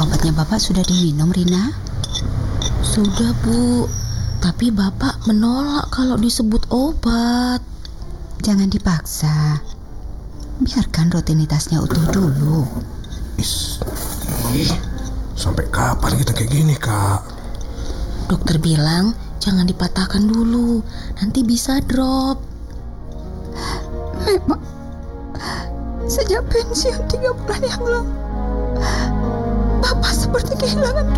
Obatnya Bapak sudah diminum, Rina? Sudah, Bu. Tapi Bapak menolak kalau disebut obat. Jangan dipaksa. Biarkan rutinitasnya utuh dulu. Sampai kapan kita kayak gini, Kak? Dokter bilang jangan dipatahkan dulu, nanti bisa drop. Memang sejak pensiun 3 bulan yang lalu, Bapak seperti kehilangan